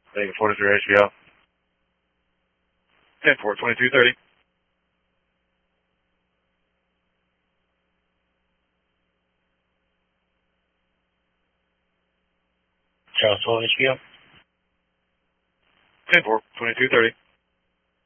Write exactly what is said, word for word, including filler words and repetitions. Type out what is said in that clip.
Vegas forty-three H B O. ten four, twenty-two thirty. Charles twelve H B O. ten four, twenty-two thirty.